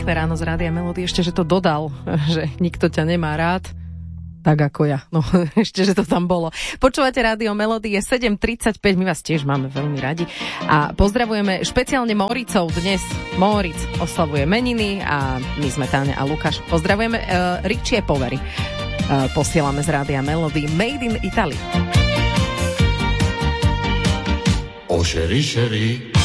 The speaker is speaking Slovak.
pekné ráno z Rádia Melody. Ešte, že to dodal, že nikto ťa nemá rád, tak ako ja. No, ešte, že to tam bolo. Počúvate Rádio Melody, je 7:35, my vás tiež máme veľmi radi. A pozdravujeme špeciálne Móricov dnes. Móric oslavuje meniny a my sme Táňa a Lukáš. Pozdravujeme Richie Povery. Posielame z Rádia Melody Made in Italy. Oh, chérie, chérie.